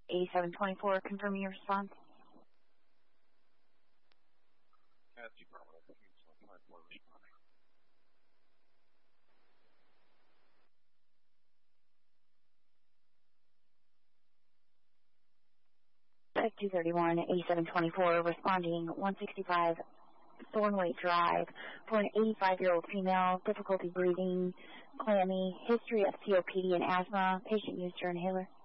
8724, confirming your response. Cassie Bravo, 8724 responding. 231, 8724, responding 165 Thornway Drive for an 85-year-old female, difficulty breathing, clammy, history of COPD and asthma, patient used her inhaler.